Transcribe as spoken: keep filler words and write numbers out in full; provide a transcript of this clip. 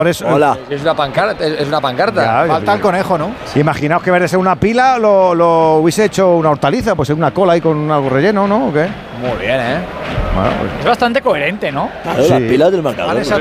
Por eso, Hola. Es una pancarta. Es una pancarta. Ya, Falta el conejo, ¿no? Imaginaos que en vez de ser una pila, lo, lo hubiese hecho una hortaliza, pues una cola ahí con algo relleno, ¿no? ¿O qué? Muy bien, ¿eh? Bueno, pues, Es bastante coherente, ¿no? Claro, Sí. las pilas del marcador. Vale, esa